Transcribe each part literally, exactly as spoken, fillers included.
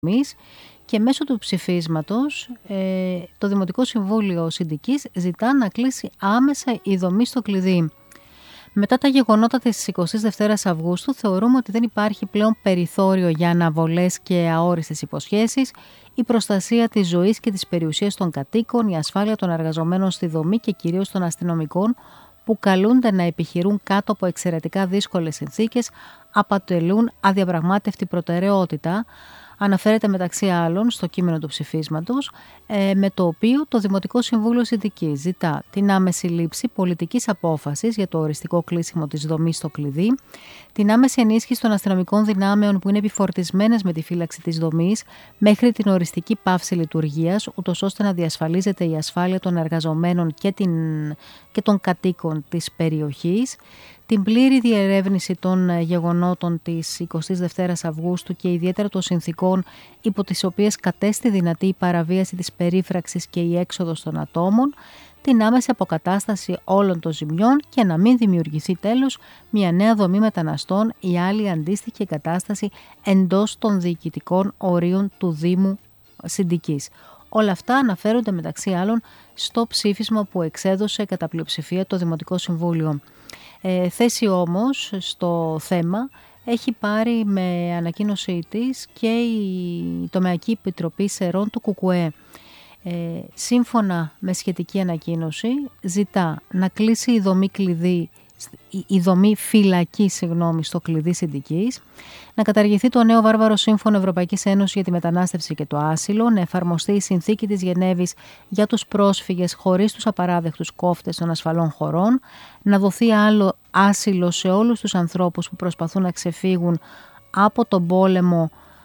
και μέσω του ψηφίσματος ε, το Δημοτικό Συμβούλιο Συντικής ζητά να κλείσει άμεσα η δομή στο κλειδί. Μετά τα γεγονότα της εικοστής δεύτερης Αυγούστου θεωρούμε ότι δεν υπάρχει πλέον περιθώριο για αναβολές και αόριστες υποσχέσεις, η προστασία της ζωής και της περιουσίας των κατοίκων, η ασφάλεια των εργαζομένων στη δομή και κυρίως των αστυνομικών που καλούνται να επιχειρούν κάτω από εξαιρετικά δύσκολες συνθήκες αποτελούν αδιαπραγμάτευτη προτεραιότητα. Αναφέρεται μεταξύ άλλων στο κείμενο του ψηφίσματος, ε, με το οποίο το Δημοτικό Συμβούλιο Συντικής ζητά την άμεση λήψη πολιτικής απόφασης για το οριστικό κλείσιμο της δομής στο κλειδί, την άμεση ενίσχυση των αστυνομικών δυνάμεων που είναι επιφορτισμένες με τη φύλαξη της δομής μέχρι την οριστική πάυση λειτουργίας, ούτως ώστε να διασφαλίζεται η ασφάλεια των εργαζομένων και, την, και των κατοίκων της περιοχής, την πλήρη διερεύνηση των γεγονότων της εικοστής δεύτερης Αυγούστου και ιδιαίτερα των συνθήκων υπό τις οποίες κατέστη δυνατή η παραβίαση της περίφραξης και η έξοδος των ατόμων, την άμεση αποκατάσταση όλων των ζημιών και να μην δημιουργηθεί τέλος μια νέα δομή μεταναστών ή άλλη αντίστοιχη κατάσταση εντός των διοικητικών ορίων του Δήμου Συντικής. Όλα αυτά αναφέρονται μεταξύ άλλων στο ψήφισμα που εξέδωσε κατά πλειοψηφία το Δημοτικό Συμβούλιο. Ε, θέση όμως στο θέμα έχει πάρει με ανακοίνωσή της και η Τομεακή Επιτροπή Σερών του Κουκουέ. Ε, σύμφωνα με σχετική ανακοίνωση ζητά να κλείσει η δομή κλειδί, η δομή φυλακή συγγνώμη, στο κλειδί Συντικής, να καταργηθεί το νέο βάρβαρο σύμφωνο Ευρωπαϊκής Ένωσης για τη μετανάστευση και το άσυλο, να εφαρμοστεί η συνθήκη της Γενέβης για τους πρόσφυγες χωρίς τους απαράδεκτους κόφτες των ασφαλών χωρών, να δοθεί άλλο άσυλο σε όλους τους ανθρώπους που προσπαθούν να ξεφύγουν από τον πόλεμο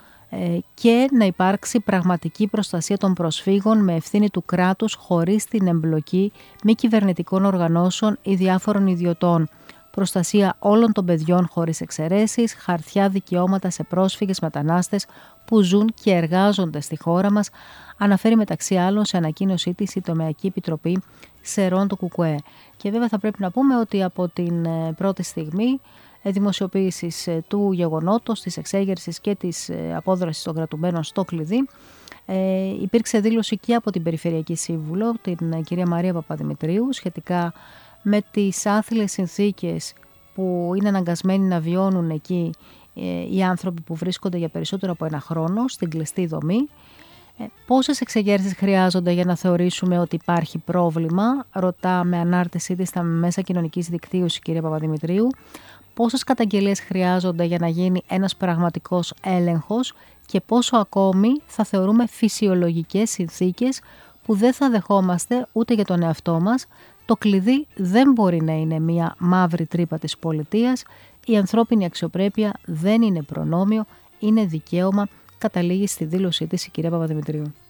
και να υπάρξει πραγματική προστασία των προσφύγων με ευθύνη του κράτους χωρίς την εμπλοκή μη κυβερνητικών οργανώσεων ή διάφορων ιδιωτών, προστασία όλων των παιδιών χωρίς εξαιρέσεις, χαρτιά δικαιώματα σε πρόσφυγες μετανάστες που ζουν και εργάζονται στη χώρα μας, αναφέρει μεταξύ άλλων σε ανακοίνωσή της η Τομεακή Επιτροπή Σερών του Κουκουέ. Και βέβαια θα πρέπει να πούμε ότι από την πρώτη στιγμή δημοσιοποίησης του γεγονότος, της εξέγερσης και της απόδρασης των κρατουμένων στο κλειδί, ε, υπήρξε δήλωση και από την Περιφερειακή Σύμβουλο, την κυρία Μαρία Παπαδημητρίου, σχετικά με τις άθλιες συνθήκες που είναι αναγκασμένοι να βιώνουν εκεί ε, οι άνθρωποι που βρίσκονται για περισσότερο από ένα χρόνο στην κλειστή δομή. Ε, πόσες εξεγέρσεις χρειάζονται για να θεωρήσουμε ότι υπάρχει πρόβλημα, ρωτά με ανάρτησή της στα μέσα κοινωνικής δικτύωσης η κυρία Παπαδημητρίου. Πόσες καταγγελίες χρειάζονται για να γίνει ένας πραγματικός έλεγχος και πόσο ακόμη θα θεωρούμε φυσιολογικές συνθήκες που δεν θα δεχόμαστε ούτε για τον εαυτό μας. Το κλειδί δεν μπορεί να είναι μια μαύρη τρύπα της πολιτείας. Η ανθρώπινη αξιοπρέπεια δεν είναι προνόμιο, είναι δικαίωμα, καταλήγει στη δήλωσή της η κυρία Παπαδημητρίου.